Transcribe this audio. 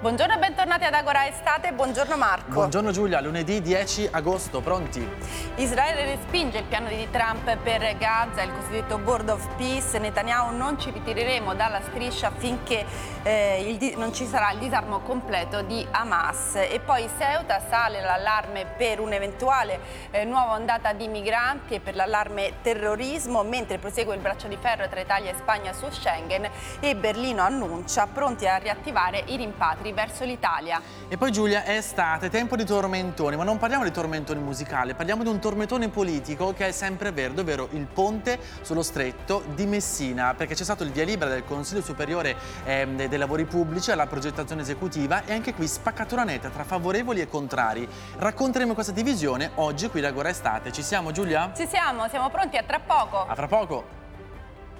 Buongiorno e bentornati ad Agora Estate, buongiorno Marco. Buongiorno Giulia, lunedì 10 agosto, pronti? Israele respinge il piano di Trump per Gaza, il cosiddetto Board of Peace. Netanyahu: non ci ritireremo dalla striscia finché non ci sarà il disarmo completo di Hamas. E poi Ceuta, sale l'allarme per un'eventuale nuova ondata di migranti e per l'allarme terrorismo, mentre prosegue il braccio di ferro tra Italia e Spagna su Schengen e Berlino annuncia pronti a riattivare i rimpatri verso l'Italia. E poi Giulia, è estate, tempo di tormentoni, ma non parliamo di tormentoni musicali, parliamo di un tormentone politico che è sempre verde, ovvero il ponte sullo stretto di Messina, perché c'è stato il via libera del Consiglio Superiore dei Lavori Pubblici alla progettazione esecutiva e anche qui spaccatura netta tra favorevoli e contrari. Racconteremo questa divisione oggi qui da Agora Estate. Ci siamo Giulia? Ci siamo pronti, a tra poco. A fra poco.